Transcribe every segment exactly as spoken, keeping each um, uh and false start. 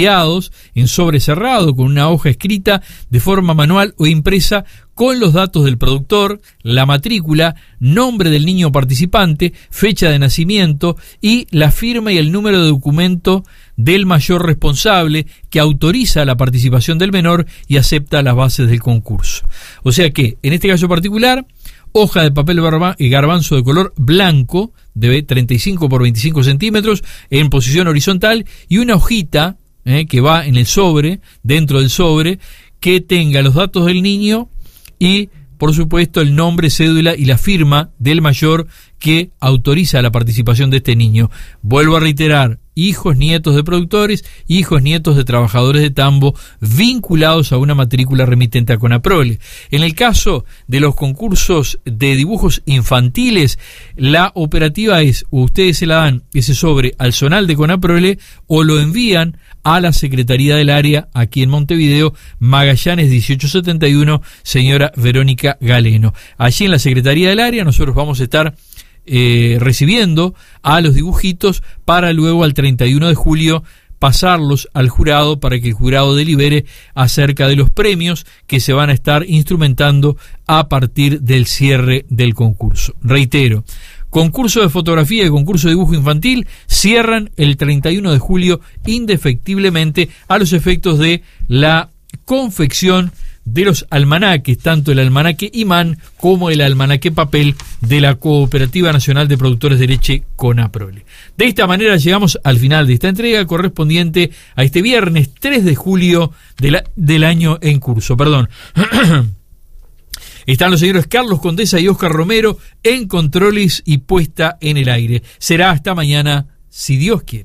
enviados en sobre cerrado con una hoja escrita de forma manual o impresa con los datos del productor, la matrícula, nombre del niño participante, fecha de nacimiento y la firma y el número de documento del mayor responsable que autoriza la participación del menor y acepta las bases del concurso. O sea que, en este caso particular, hoja de papel garbanzo de color blanco, de treinta y cinco por veinticinco centímetros, en posición horizontal, y una hojita eh, que va en el sobre, dentro del sobre, que tenga los datos del niño y, por supuesto, el nombre, cédula y la firma del mayor que autoriza la participación de este niño. Vuelvo a reiterar, hijos, nietos de productores, hijos, nietos de trabajadores de tambo vinculados a una matrícula remitente a Conaprole. En el caso de los concursos de dibujos infantiles, la operativa es, ustedes se la dan ese sobre al zonal de Conaprole o lo envían a la Secretaría del Área aquí en Montevideo, Magallanes dieciocho setenta y uno, señora Verónica Galeno. Allí en la Secretaría del Área nosotros vamos a estar Eh, recibiendo a los dibujitos para luego al treinta y uno de julio pasarlos al jurado para que el jurado delibere acerca de los premios que se van a estar instrumentando a partir del cierre del concurso. Reitero, concurso de fotografía y concurso de dibujo infantil cierran el treinta y uno de julio indefectiblemente a los efectos de la confección de los almanaques, tanto el almanaque imán como el almanaque papel de la Cooperativa Nacional de Productores de Leche Conaprole. De esta manera llegamos al final de esta entrega correspondiente a este viernes tres de julio de la, del año en curso. Perdón. Están los señores Carlos Condesa y Oscar Romero en controles y puesta en el aire. Será hasta mañana, si Dios quiere.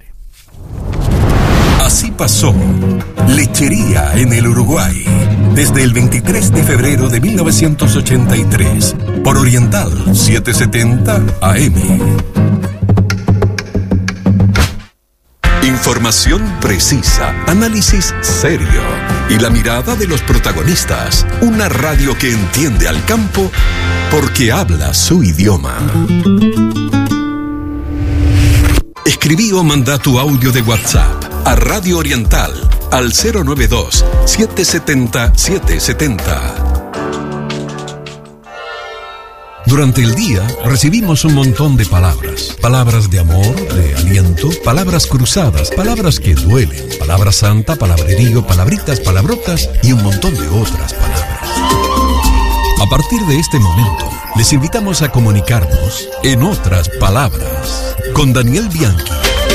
Así pasó Lechería en el Uruguay, desde el veintitrés de febrero de mil novecientos ochenta y tres, por Oriental setecientos setenta A M. Información precisa, análisis serio y la mirada de los protagonistas. Una radio que entiende al campo porque habla su idioma. Escribí o manda tu audio de WhatsApp a Radio Oriental al cero noventa y dos, setecientos setenta, setecientos setenta. Durante el día recibimos un montón de palabras. Palabras de amor, de aliento, palabras cruzadas, palabras que duelen, palabra santa, palabrerío, palabritas, palabrotas y un montón de otras palabras. A partir de este momento, les invitamos a comunicarnos en otras palabras con Daniel Bianchi.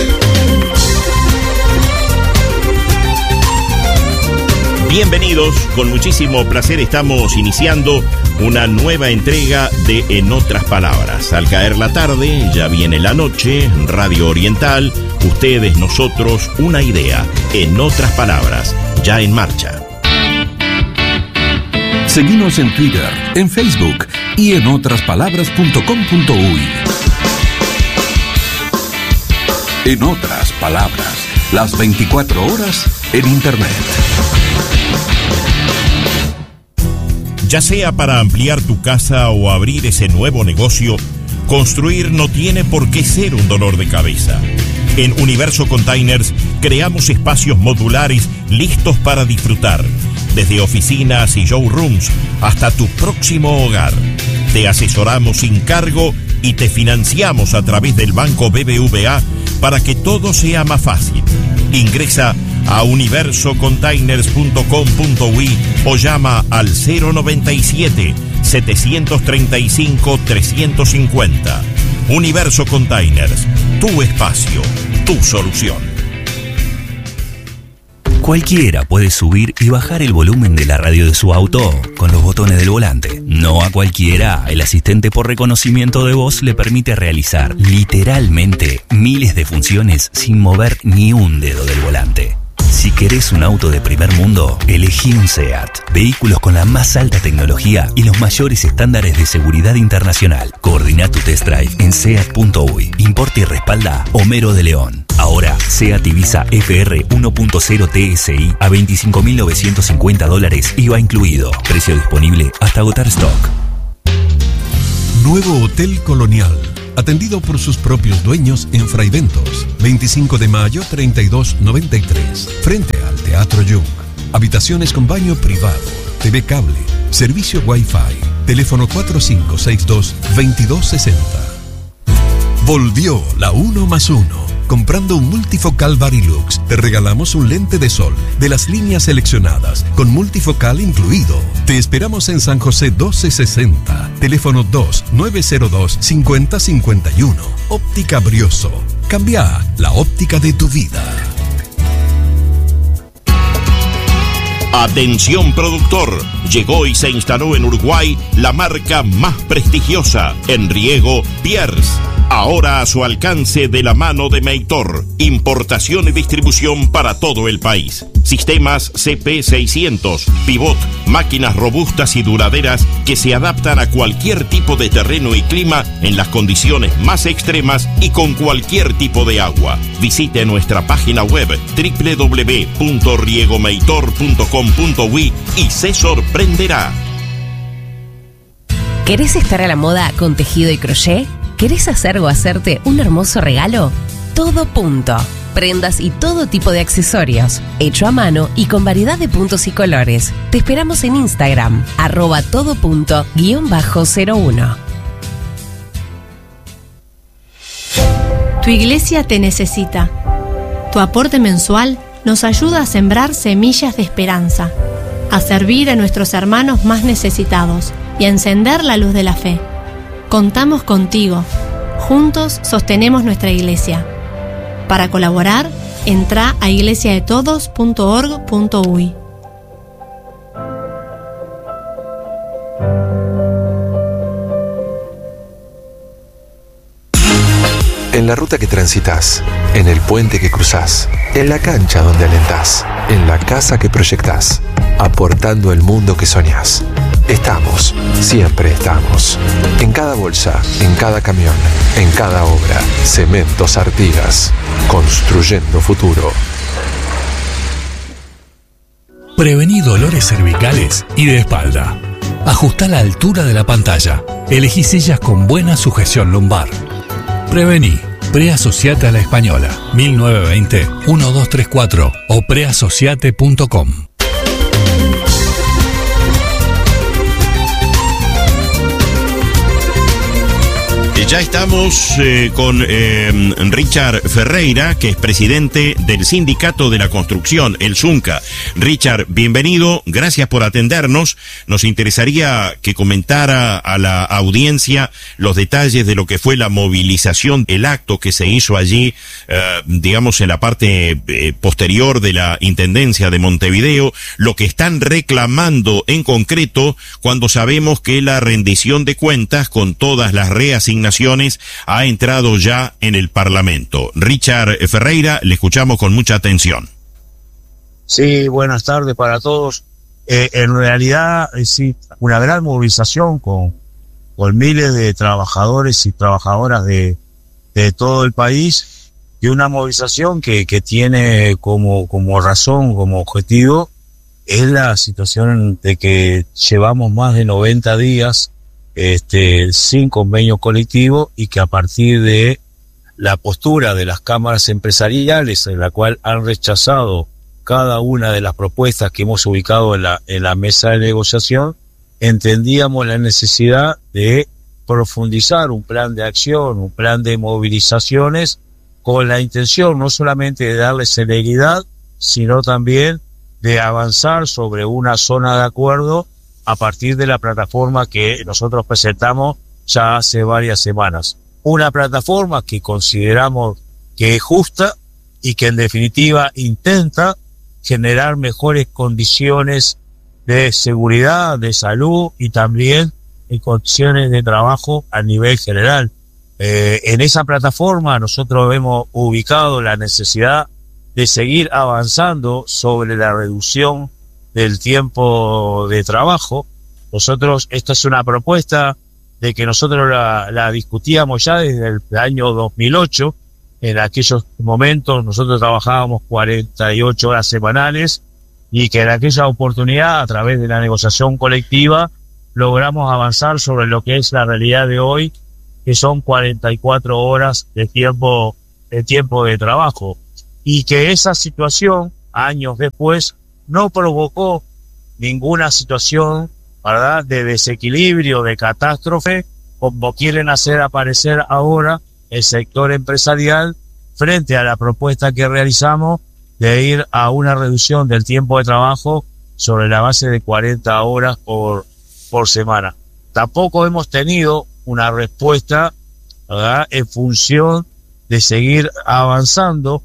Bienvenidos, con muchísimo placer estamos iniciando una nueva entrega de En Otras Palabras. Al caer la tarde, ya viene la noche, Radio Oriental, ustedes, nosotros, una idea. En Otras Palabras, ya en marcha. Seguimos en Twitter, en Facebook y en otras palabras punto com punto uy. En Otras Palabras, las veinticuatro horas en Internet. Ya sea para ampliar tu casa o abrir ese nuevo negocio, construir no tiene por qué ser un dolor de cabeza. En Universo Containers creamos espacios modulares listos para disfrutar, desde oficinas y showrooms hasta tu próximo hogar. Te asesoramos sin cargo y te financiamos a través del Banco B B V A para que todo sea más fácil. Ingresa a universo containers punto com punto uy o llama al cero noventa y siete, setecientos treinta y cinco, trescientos cincuenta. Universo Containers, tu espacio, tu solución. Cualquiera puede subir y bajar el volumen de la radio de su auto con los botones del volante. No a cualquiera, el asistente por reconocimiento de voz le permite realizar literalmente miles de funciones sin mover ni un dedo del volante. Si querés un auto de primer mundo, elegí un SEAT. Vehículos con la más alta tecnología y los mayores estándares de seguridad internacional. Coordina tu test drive en seat punto uy. Importa y respalda Homero de León. Ahora, SEAT Ibiza F R uno punto cero T S I a veinticinco mil novecientos cincuenta dólares I V A incluido. Precio disponible hasta agotar stock. Nuevo Hotel Colonial, atendido por sus propios dueños en Fraiventos, veinticinco de mayo treinta y dos noventa y tres, frente al Teatro Jung. Habitaciones con baño privado, T V cable, servicio Wi-Fi, teléfono cuatro cinco seis dos, veintidós sesenta. Volvió la uno más uno. Comprando un multifocal Varilux, te regalamos un lente de sol de las líneas seleccionadas, con multifocal incluido. Te esperamos en San José doce sesenta, teléfono dos nueve cero dos, cinco cero cinco uno. Óptica Brioso. Cambia la óptica de tu vida. Atención productor, llegó y se instaló en Uruguay la marca más prestigiosa en riego, Pierce. Ahora a su alcance de la mano de Meitor. Importación y distribución para todo el país. Sistemas C P seiscientos, pivot, máquinas robustas y duraderas que se adaptan a cualquier tipo de terreno y clima en las condiciones más extremas y con cualquier tipo de agua. Visite nuestra página web doble u doble u doble u punto riegomeitor punto com punto uy y se sorprenderá. ¿Querés estar a la moda con tejido y crochet? ¿Querés hacer o hacerte un hermoso regalo? Todo Punto. Prendas y todo tipo de accesorios, hecho a mano y con variedad de puntos y colores. Te esperamos en Instagram, arroba todo punto guión bajo cero uno. Tu iglesia te necesita. Tu aporte mensual nos ayuda a sembrar semillas de esperanza, a servir a nuestros hermanos más necesitados y a encender la luz de la fe. Contamos contigo. Juntos sostenemos nuestra iglesia. Para colaborar, entra a iglesia de todos punto org punto uy. En la ruta que transitas, en el puente que cruzás, en la cancha donde alentás, en la casa que proyectás, aportando el mundo que soñás. Estamos, siempre estamos. En cada bolsa, en cada camión, en cada obra. Cementos Artigas, construyendo futuro. Prevení dolores cervicales y de espalda. Ajustá la altura de la pantalla. Elegí sillas con buena sujeción lumbar. Prevení. Preasociate a la Española. mil novecientos veinte, uno dos tres cuatro o preasociate punto com. Ya estamos eh, con eh, Richard Ferreira, que es presidente del Sindicato de la Construcción, el SUNCA. Richard, bienvenido, gracias por atendernos. Nos interesaría que comentara a la audiencia los detalles de lo que fue la movilización, el acto que se hizo allí, eh, digamos, en la parte eh, posterior de la Intendencia de Montevideo, lo que están reclamando en concreto cuando sabemos que la rendición de cuentas con todas las reasignaciones ha entrado ya en el Parlamento. Richard Ferreira, le escuchamos con mucha atención. Sí, buenas tardes para todos. Eh, en realidad, eh, sí, una gran movilización con, con miles de trabajadores y trabajadoras de, de todo el país, y una movilización que, que tiene como, como razón, como objetivo, es la situación de que llevamos más de noventa días Este, sin convenio colectivo, y que a partir de la postura de las cámaras empresariales, en la cual han rechazado cada una de las propuestas que hemos ubicado en la, en la mesa de negociación, entendíamos la necesidad de profundizar un plan de acción, un plan de movilizaciones, con la intención no solamente de darle celeridad, sino también de avanzar sobre una zona de acuerdo a partir de la plataforma que nosotros presentamos ya hace varias semanas. Una plataforma que consideramos que es justa y que en definitiva intenta generar mejores condiciones de seguridad, de salud y también en condiciones de trabajo a nivel general. Eh, en esa plataforma nosotros hemos ubicado la necesidad de seguir avanzando sobre la reducción del tiempo de trabajo. Nosotros, esta es una propuesta de que nosotros la, la discutíamos ya desde el año dos mil ocho. En aquellos momentos nosotros trabajábamos cuarenta y ocho horas semanales, y que en aquella oportunidad, a través de la negociación colectiva, logramos avanzar sobre lo que es la realidad de hoy, que son cuarenta y cuatro horas de tiempo, de tiempo de trabajo. Y que esa situación, años después, no provocó ninguna situación, ¿verdad?, de desequilibrio, de catástrofe, como quieren hacer aparecer ahora el sector empresarial frente a la propuesta que realizamos de ir a una reducción del tiempo de trabajo sobre la base de cuarenta horas por, por semana. Tampoco hemos tenido una respuesta, ¿verdad?, en función de seguir avanzando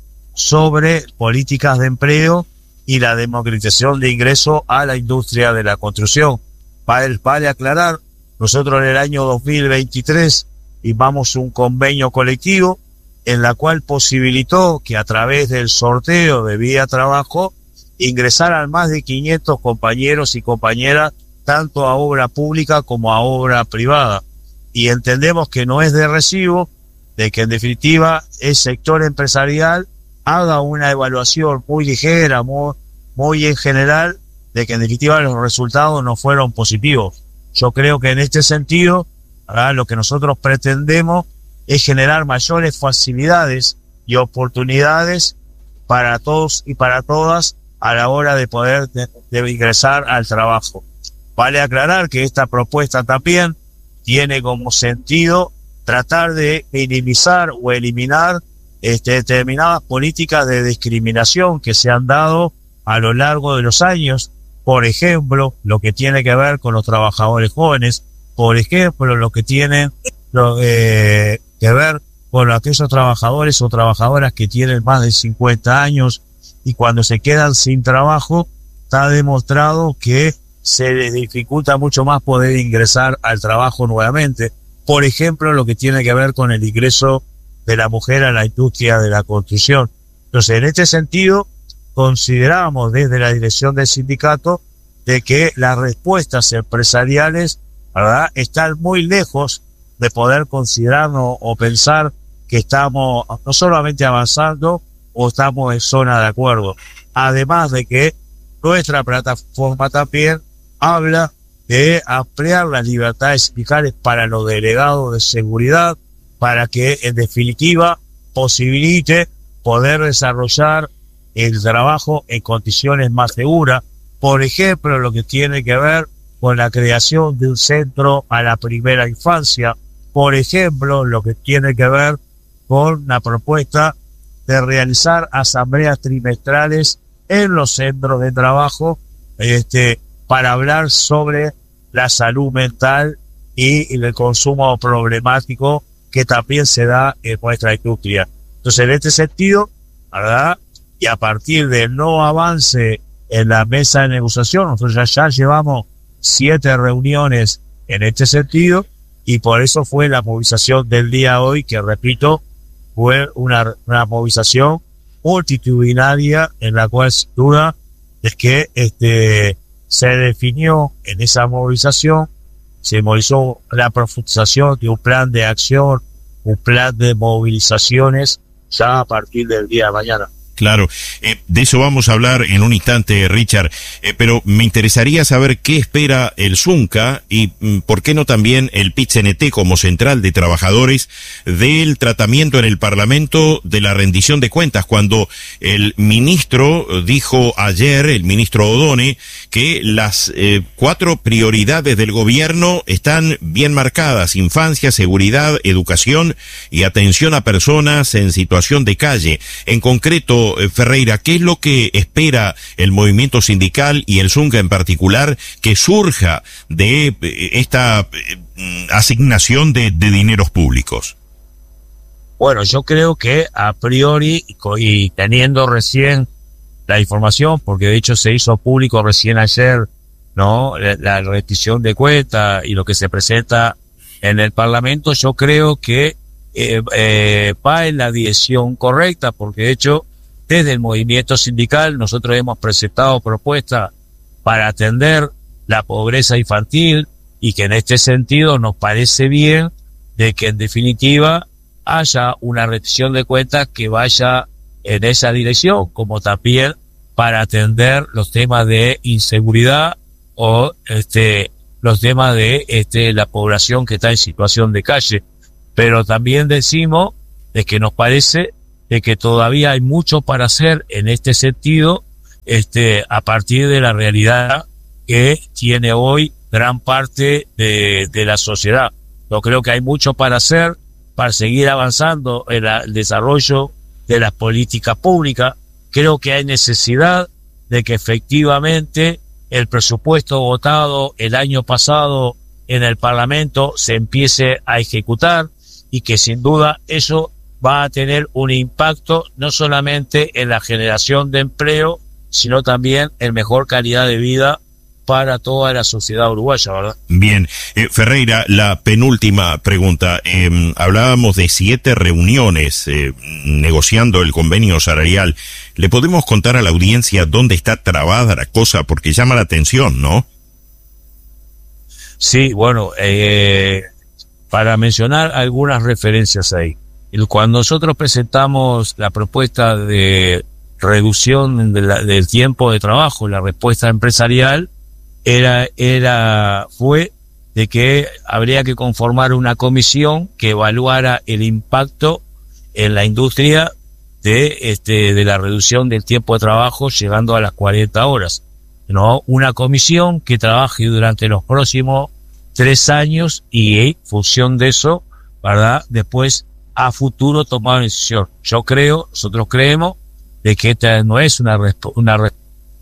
sobre políticas de empleo y la democratización de ingreso a la industria de la construcción. Vale, vale aclarar, nosotros en el año dos mil veintitrés firmamos un convenio colectivo en la cual posibilitó que a través del sorteo de vía trabajo ingresaran más de quinientos compañeros y compañeras tanto a obra pública como a obra privada. Y entendemos que no es de recibo de que en definitiva el sector empresarial haga una evaluación muy ligera, muy, muy en general, de que en definitiva los resultados no fueron positivos. Yo creo que en este sentido, ¿verdad?, lo que nosotros pretendemos es generar mayores facilidades y oportunidades para todos y para todas a la hora de poder de, de ingresar al trabajo. Vale aclarar que esta propuesta también tiene como sentido tratar de minimizar o eliminar este, determinadas políticas de discriminación que se han dado a lo largo de los años. Por ejemplo, lo que tiene que ver con los trabajadores jóvenes, por ejemplo, lo que tiene lo, eh, que ver con aquellos trabajadores o trabajadoras que tienen más de cincuenta años y cuando se quedan sin trabajo, está demostrado que se les dificulta mucho más poder ingresar al trabajo nuevamente. Por ejemplo, lo que tiene que ver con el ingreso de la mujer a la industria de la construcción. Entonces, en este sentido, consideramos desde la dirección del sindicato de que las respuestas empresariales, ¿verdad?, están muy lejos de poder considerarnos o pensar que estamos no solamente avanzando o estamos en zona de acuerdo. Además de que nuestra plataforma también habla de ampliar las libertades sindicales para los delegados de seguridad, para que en definitiva posibilite poder desarrollar el trabajo en condiciones más seguras. Por ejemplo, lo que tiene que ver con la creación de un centro a la primera infancia. Por ejemplo, lo que tiene que ver con la propuesta de realizar asambleas trimestrales en los centros de trabajo, este, para hablar sobre la salud mental y el consumo problemático que también se da en nuestra industria. Entonces, en este sentido, ¿verdad?, y a partir del no avance en la mesa de negociación, nosotros ya, ya llevamos siete reuniones en este sentido, y por eso fue la movilización del día de hoy, que repito, fue una, una movilización multitudinaria en la cual sin duda es que este se definió en esa movilización, se movilizó la profundización de un plan de acción, un plan de movilizaciones ya a partir del día de mañana. Claro, eh, de eso vamos a hablar en un instante, Richard, eh, pero me interesaría saber qué espera el Zunca y mm, por qué no también el P I T C N T como central de trabajadores del tratamiento en el Parlamento de la rendición de cuentas, cuando el ministro dijo ayer, el ministro Odone, que las eh, cuatro prioridades del gobierno están bien marcadas: infancia, seguridad, educación y atención a personas en situación de calle. En concreto, Ferreira, ¿qué es lo que espera el movimiento sindical y el Zunca en particular que surja de esta asignación de, de dineros públicos? Bueno, yo creo que a priori, y teniendo recién la información, porque de hecho se hizo público recién ayer, ¿no?, la, la rendición de cuentas y lo que se presenta en el Parlamento, yo creo que eh, eh, va en la dirección correcta, porque de hecho desde el movimiento sindical nosotros hemos presentado propuestas para atender la pobreza infantil y que en este sentido nos parece bien de que en definitiva haya una rendición de cuentas que vaya en esa dirección, como también para atender los temas de inseguridad o este los temas de este, la población que está en situación de calle. Pero también decimos de que nos parece de que todavía hay mucho para hacer en este sentido, este, a partir de la realidad que tiene hoy gran parte de, de la sociedad. Yo creo que hay mucho para hacer, para seguir avanzando en la, el desarrollo de las políticas públicas. Creo que hay necesidad de que efectivamente el presupuesto votado el año pasado en el Parlamento se empiece a ejecutar, y que sin duda eso va a tener un impacto no solamente en la generación de empleo, sino también en mejor calidad de vida para toda la sociedad uruguaya, ¿verdad? Bien. Eh, Ferreira, la penúltima pregunta. Eh, hablábamos de siete reuniones eh, negociando el convenio salarial. ¿Le podemos contar a la audiencia dónde está trabada la cosa? Porque llama la atención, ¿no? Sí, bueno, eh, para mencionar algunas referencias ahí. Cuando nosotros presentamos la propuesta de reducción de la, del tiempo de trabajo, la respuesta empresarial era, era, fue de que habría que conformar una comisión que evaluara el impacto en la industria de, este, de la reducción del tiempo de trabajo llegando a las cuarenta horas. ¿No? Una comisión que trabaje durante los próximos tres años y en función de eso, ¿verdad? Después, a futuro, tomar una decisión. Yo creo, nosotros creemos, de que esta no es una, resp- una resp-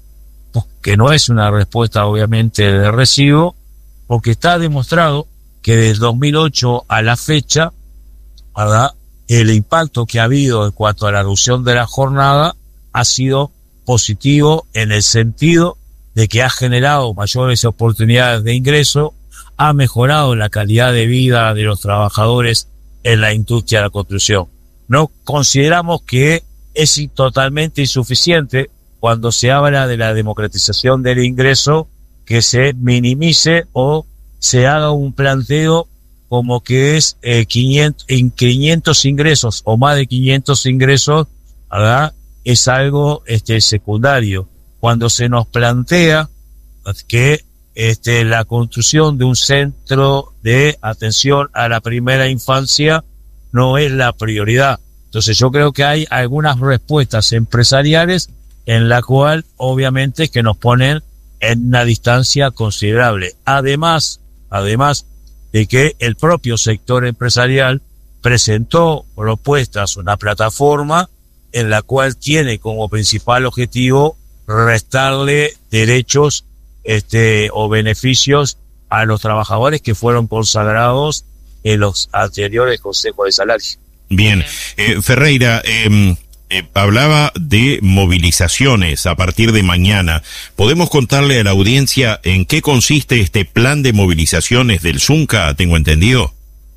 que no es una respuesta obviamente de recibo, porque está demostrado que desde dos mil ocho a la fecha, ¿verdad?, el impacto que ha habido en cuanto a la reducción de la jornada ha sido positivo en el sentido de que ha generado mayores oportunidades de ingreso, ha mejorado la calidad de vida de los trabajadores en la industria de la construcción. No consideramos que es totalmente insuficiente cuando se habla de la democratización del ingreso, que se minimice o se haga un planteo como que es eh, quinientos, en quinientos ingresos o más de quinientos ingresos, ¿verdad?, es algo este secundario. Cuando se nos plantea que este la construcción de un centro de atención a la primera infancia no es la prioridad. Entonces yo creo que hay algunas respuestas empresariales en la cual obviamente que nos ponen en una distancia considerable. Además, además de que el propio sector empresarial presentó propuestas, una plataforma en la cual tiene como principal objetivo restarle derechos este o beneficios a los trabajadores que fueron consagrados en los anteriores consejos de salario. Bien, eh, Ferreira, eh, eh, hablaba de movilizaciones a partir de mañana. ¿Podemos contarle a la audiencia en qué consiste este plan de movilizaciones del Zunca, tengo entendido?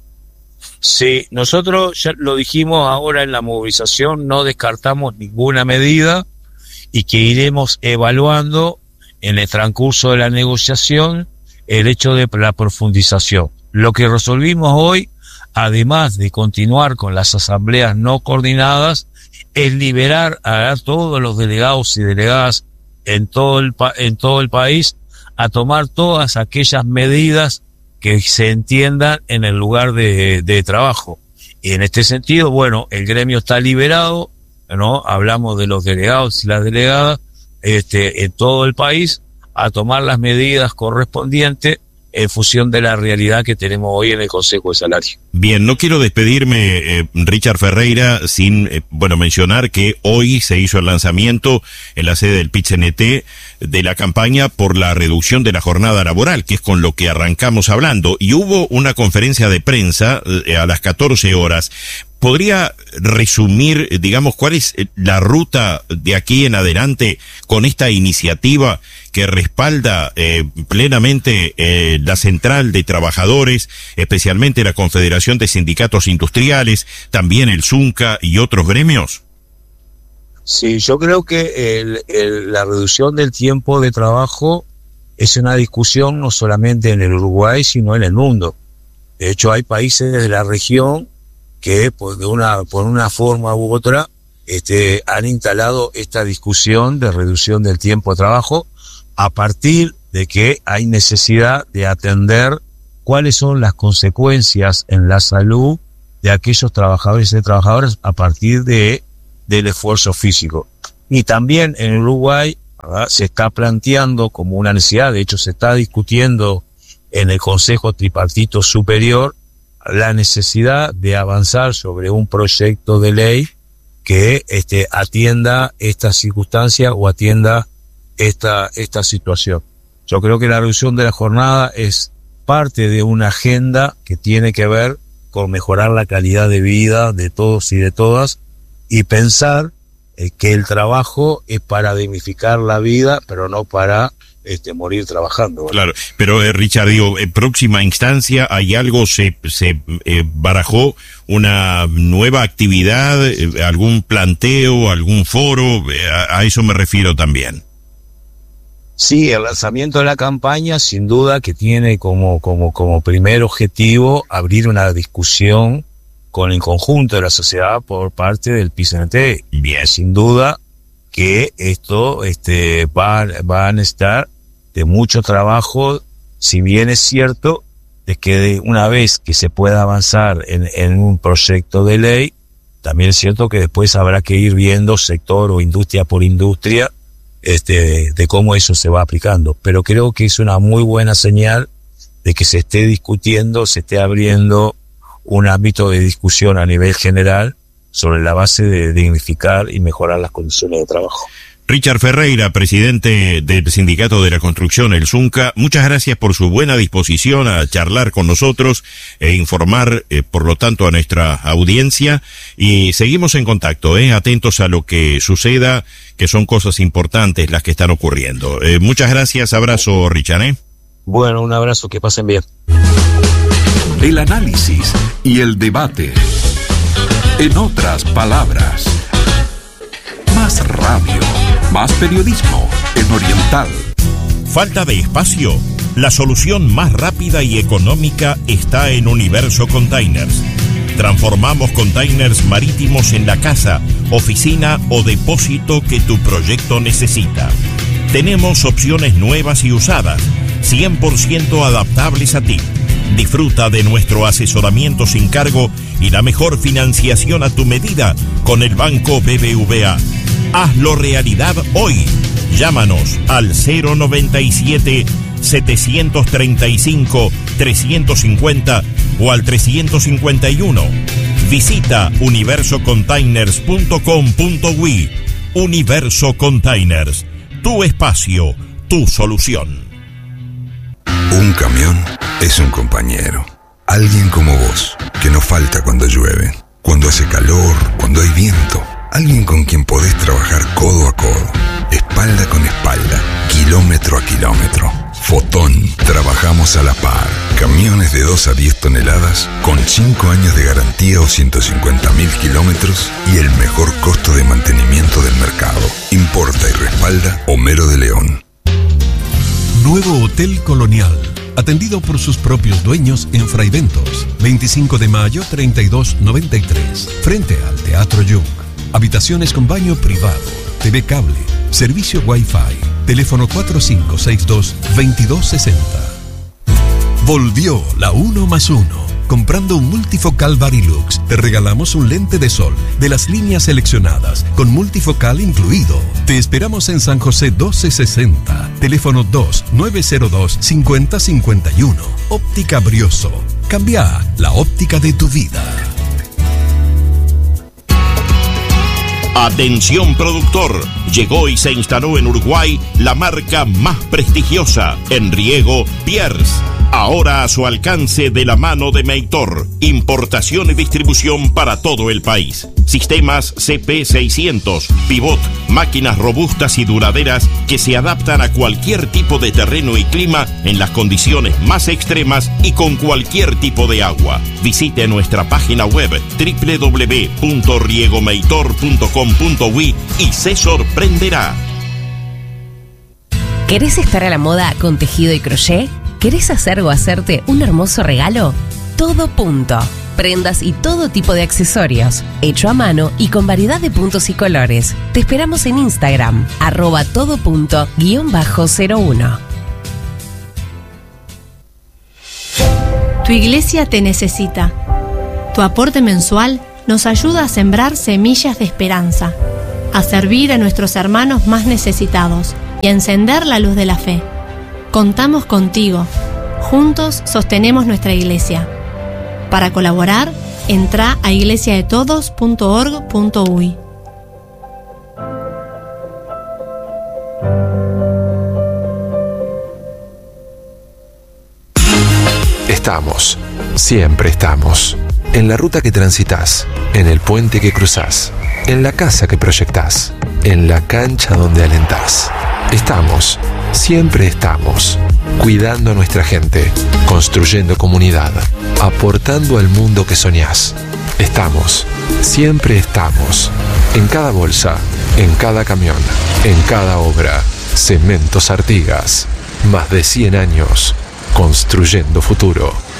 Sí, nosotros ya lo dijimos ahora en la movilización, no descartamos ninguna medida y que iremos evaluando en el transcurso de la negociación el hecho de la profundización. Lo que resolvimos hoy, además de continuar con las asambleas no coordinadas, es liberar a todos los delegados y delegadas en todo el pa- en todo el país a tomar todas aquellas medidas que se entiendan en el lugar de, de trabajo. Y en este sentido, bueno, el gremio está liberado, ¿no? Hablamos de los delegados y las delegadas, este, en todo el país, a tomar las medidas correspondientes en función de la realidad que tenemos hoy en el Consejo de Salario. Bien, no quiero despedirme, eh, Richard Ferreira, sin, eh, bueno, mencionar que hoy se hizo el lanzamiento en la sede del P I T C N T de la campaña por la reducción de la jornada laboral, que es con lo que arrancamos hablando, y hubo una conferencia de prensa eh, a las catorce horas. ¿Podría resumir, digamos, cuál es la ruta de aquí en adelante con esta iniciativa que respalda eh, plenamente eh, la Central de Trabajadores, especialmente la Confederación de Sindicatos Industriales, también el Zunca y otros gremios? Sí, yo creo que el, el, la reducción del tiempo de trabajo es una discusión no solamente en el Uruguay, sino en el mundo. De hecho, hay países de la región que por de una por una forma u otra este han instalado esta discusión de reducción del tiempo de trabajo a partir de que hay necesidad de atender cuáles son las consecuencias en la salud de aquellos trabajadores y trabajadoras a partir de del esfuerzo físico. Y también en Uruguay, ¿verdad?, se está planteando como una necesidad, de hecho se está discutiendo en el Consejo Tripartito Superior, la necesidad de avanzar sobre un proyecto de ley que este, atienda esta circunstancia o atienda esta, esta situación. Yo creo que la reducción de la jornada es parte de una agenda que tiene que ver con mejorar la calidad de vida de todos y de todas, y pensar eh, que el trabajo es para dignificar la vida, pero no para este, morir trabajando, ¿verdad? Claro, pero eh, Richard, digo, en próxima instancia, ¿hay algo, se, se eh, barajó una nueva actividad, eh, algún planteo, algún foro? Eh, a, a eso me refiero también. Sí, el lanzamiento de la campaña sin duda que tiene como, como, como primer objetivo abrir una discusión con el conjunto de la sociedad por parte del P I C N T. Bien, sin duda que esto este, va, va a necesitar de mucho trabajo, si bien es cierto de que de una vez que se pueda avanzar en, en un proyecto de ley, también es cierto que después habrá que ir viendo sector o industria por industria este, de cómo eso se va aplicando. Pero creo que es una muy buena señal de que se esté discutiendo, se esté abriendo un ámbito de discusión a nivel general sobre la base de dignificar y mejorar las condiciones de trabajo. Richard Ferreira, presidente del Sindicato de la Construcción, el SUNCA, muchas gracias por su buena disposición a charlar con nosotros e informar, eh, por lo tanto, a nuestra audiencia, y seguimos en contacto, eh, atentos a lo que suceda, que son cosas importantes las que están ocurriendo. Eh, muchas gracias, abrazo, Richard. ¿eh? Bueno, un abrazo, que pasen bien. El análisis y el debate. En otras palabras, más radio, más periodismo en Oriental. ¿Falta de espacio? La solución más rápida y económica está en Universo Containers. Transformamos containers marítimos en la casa, oficina o depósito que tu proyecto necesita. Tenemos opciones nuevas y usadas, cien por ciento adaptables a ti. Disfruta de nuestro asesoramiento sin cargo y la mejor financiación a tu medida con el Banco B B V A. Hazlo realidad hoy. Llámanos al cero noventa y siete, setecientos treinta y cinco, trescientos cincuenta o al trescientos cincuenta y uno. Visita universo containers punto com punto uy. Universo Containers. Tu espacio, tu solución. Un camión es un compañero. Alguien como vos, que no falta cuando llueve, cuando hace calor, cuando hay viento. Alguien con quien podés trabajar codo a codo, espalda con espalda, kilómetro a kilómetro. Fotón, trabajamos a la par. Camiones de dos a diez toneladas, con cinco años de garantía o ciento cincuenta mil kilómetros y el mejor costo de mantenimiento del mercado. Importa y respalda Homero de León. Nuevo Hotel Colonial, atendido por sus propios dueños en Fraiventos, veinticinco de mayo treinta y dos noventa y tres, frente al Teatro Jung. Habitaciones con baño privado, T V cable, servicio Wi-Fi, teléfono cuatro cinco seis dos, veintidós sesenta. Volvió la uno más uno. Comprando un multifocal Varilux, te regalamos un lente de sol de las líneas seleccionadas, con multifocal incluido. Te esperamos en San José doce sesenta, teléfono dos nueve cero dos, cinco cero cinco uno. Óptica Brioso. Cambia la óptica de tu vida. Atención productor, llegó y se instaló en Uruguay la marca más prestigiosa en riego, Pierce. Ahora a su alcance de la mano de Meitor. Importación y distribución para todo el país. Sistemas C P seiscientos, pivot, máquinas robustas y duraderas que se adaptan a cualquier tipo de terreno y clima en las condiciones más extremas y con cualquier tipo de agua. Visite nuestra página web doble u doble u doble u punto riegomeitor punto com punto uy y se sorprenderá. ¿Querés estar a la moda con tejido y crochet? ¿Querés hacer o hacerte un hermoso regalo? Todo punto. Prendas y todo tipo de accesorios, hecho a mano y con variedad de puntos y colores. Te esperamos en Instagram, arroba todo punto guión bajo cero uno. Tu iglesia te necesita. Tu aporte mensual nos ayuda a sembrar semillas de esperanza, a servir a nuestros hermanos más necesitados y a encender la luz de la fe. Contamos contigo. Juntos sostenemos nuestra iglesia. Para colaborar, entra a iglesia de todos punto org punto uy. Estamos, siempre estamos. En la ruta que transitas, en el puente que cruzas, en la casa que proyectás, en la cancha donde alentás. Estamos, siempre estamos, cuidando a nuestra gente, construyendo comunidad, aportando al mundo que soñás. Estamos, siempre estamos, en cada bolsa, en cada camión, en cada obra. Cementos Artigas, más de cien años, construyendo futuro.